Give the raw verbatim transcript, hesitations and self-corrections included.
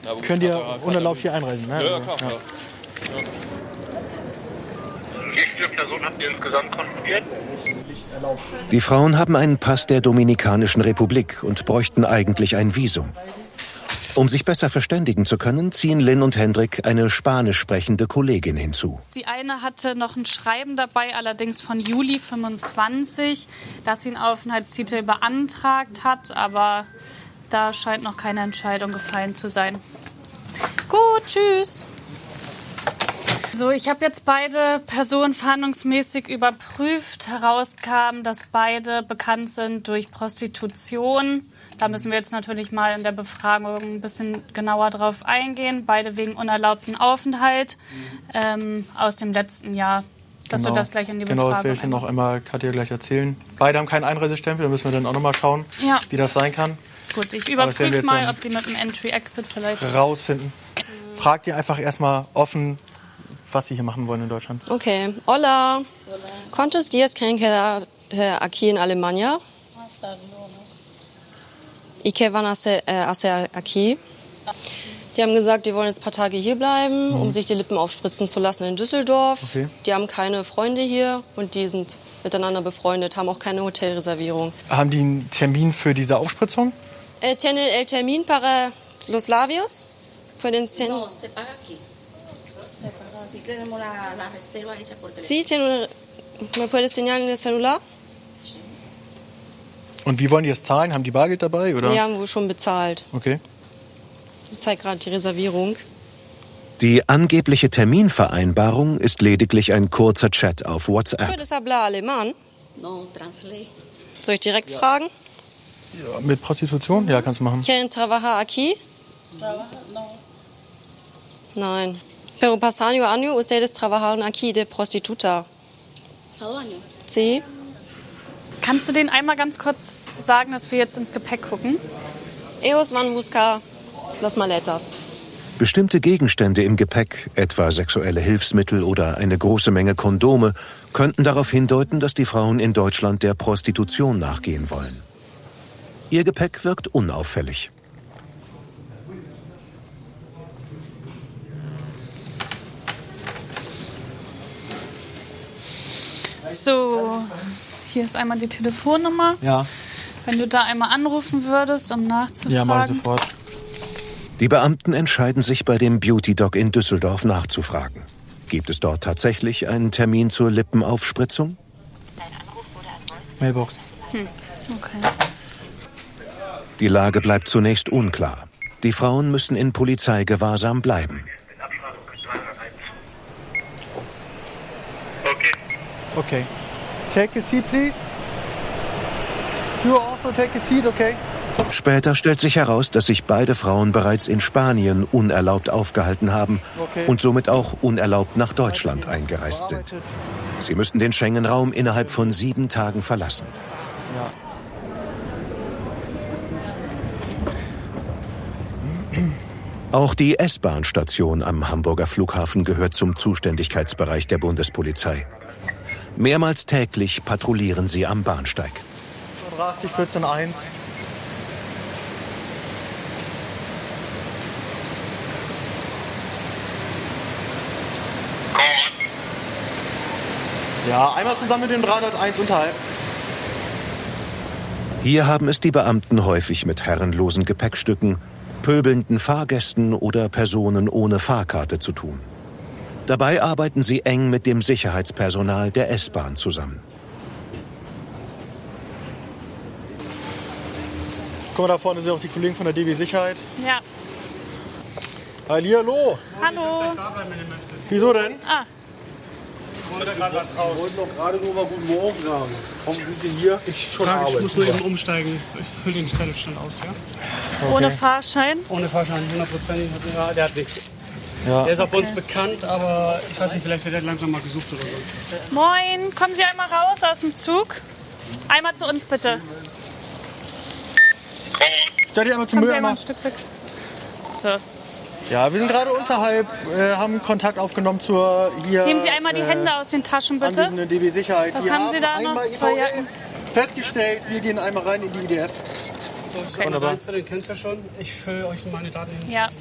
könnt ihr unerlaubt hier einreisen. Ne? Ja, ja, klar. Ja. Ja. Wie viele Personen habt ihr insgesamt kontrolliert? Die Frauen haben einen Pass der Dominikanischen Republik und bräuchten eigentlich ein Visum. Um sich besser verständigen zu können, ziehen Lynn und Hendrik eine spanisch sprechende Kollegin hinzu. Die eine hatte noch ein Schreiben dabei, allerdings von Juli fünfundzwanzig, dass sie einen Aufenthaltstitel beantragt hat, aber da scheint noch keine Entscheidung gefallen zu sein. Gut, tschüss. So, ich habe jetzt beide Personen verhandlungsmäßig überprüft. Herauskam, dass beide bekannt sind durch Prostitution. Da müssen wir jetzt natürlich mal in der Befragung ein bisschen genauer drauf eingehen. Beide wegen unerlaubten Aufenthalt ähm, aus dem letzten Jahr. Dass genau. du das gleich in die genau, Befragung... Genau, das werde ich dann noch einmal Katja gleich erzählen. Beide haben keinen Einreisestempel, da müssen wir dann auch noch mal schauen, ja. wie das sein kann. Gut, ich überprüfe mal, ob die mit dem Entry-Exit vielleicht... rausfinden. Mhm. Fragt ihr einfach erstmal offen, was sie hier machen wollen in Deutschland. Okay. Hola. Hola. ¿Cuántos días creen quedar aquí en Alemania? ¿Y qué van a hacer, äh, hacer aquí? Die haben gesagt, die wollen jetzt ein paar Tage hier bleiben, mhm. um sich die Lippen aufspritzen zu lassen in Düsseldorf. Okay. Die haben keine Freunde hier und die sind miteinander befreundet, haben auch keine Hotelreservierung. Haben die einen Termin für diese Aufspritzung? Eh, ¿Tienen el termin para los labios? ¿Pueden ser? No, se paga aquí. Se paga aquí. Tenemos la, la reserva hecha por teléfono. Sí, tiene, ¿me puede enseñar en el celular? Und wie wollen die das zahlen? Haben die Bargeld dabei? Oder? Die haben wohl schon bezahlt. Okay. Ich zeige gerade die Reservierung. Die angebliche Terminvereinbarung ist lediglich ein kurzer Chat auf WhatsApp. ¿Puedes hablar alemán? No, translate. Soll ich direkt ja. fragen? Ja, mit Prostitution? Ja, kannst du machen. ¿Quieren trabajar aquí? Trabaja? No. Nein. Pero pasaron años ustedes trabajaron aquí de prostituta. ¿Pasado año? Sí. Kannst du denen einmal ganz kurz sagen, dass wir jetzt ins Gepäck gucken? Ellos van buscar las maletas. Bestimmte Gegenstände im Gepäck, etwa sexuelle Hilfsmittel oder eine große Menge Kondome, könnten darauf hindeuten, dass die Frauen in Deutschland der Prostitution nachgehen wollen. Ihr Gepäck wirkt unauffällig. So, hier ist einmal die Telefonnummer. Ja. Wenn du da einmal anrufen würdest, um nachzufragen. Ja, mach ich sofort. Die Beamten entscheiden sich, bei dem Beauty Doc in Düsseldorf nachzufragen. Gibt es dort tatsächlich einen Termin zur Lippenaufspritzung? Mailbox. Hm, okay. Die Lage bleibt zunächst unklar. Die Frauen müssen in Polizeigewahrsam bleiben. Okay. Okay. Take a seat, please. You also take a seat, okay? Später stellt sich heraus, dass sich beide Frauen bereits in Spanien unerlaubt aufgehalten haben okay. und somit auch unerlaubt nach Deutschland eingereist sind. Sie müssen den Schengen-Raum innerhalb von sieben Tagen verlassen. Ja. Auch die S-Bahn-Station am Hamburger Flughafen gehört zum Zuständigkeitsbereich der Bundespolizei. Mehrmals täglich patrouillieren sie am Bahnsteig. achtzig vierzehn eins. Ja, einmal zusammen mit dem dreihunderteins unterhalb. Hier haben es die Beamten häufig mit herrenlosen Gepäckstücken, pöbelnden Fahrgästen oder Personen ohne Fahrkarte zu tun. Dabei arbeiten sie eng mit dem Sicherheitspersonal der S-Bahn zusammen. Guck mal, da vorne sind auch die Kollegen von der D B Sicherheit. Ja. Hallihallo. Hallo. Wieso denn? Ah. Ich wollte gerade was raus. Ich wollte doch gerade nur mal guten Morgen sagen. Warum sind Sie hier? Ich, Frage, ich muss nur eben umsteigen. Ich fülle den Zettelstand aus, ja? Okay. Ohne Fahrschein? Ohne Fahrschein, hundert Prozent. Ja, der hat nichts. Ja. Der ist auch bei uns bekannt, aber ich weiß nicht, vielleicht wird er langsam mal gesucht oder so. Moin, kommen Sie einmal raus aus dem Zug? Einmal zu uns, bitte. Stell dich einmal zum Kommen Sie Müll einmal ein Stück weg. So. Ja, wir sind gerade unterhalb, äh, haben Kontakt aufgenommen zur hier. Nehmen Sie einmal die äh, Hände aus den Taschen, bitte. Anwesende D B Sicherheit. Was die haben Sie da noch? Zwei Jacken. Festgestellt, wir gehen einmal rein in die I D F. Okay. Den kennst du schon. Ich fülle euch meine Daten hin. Ja,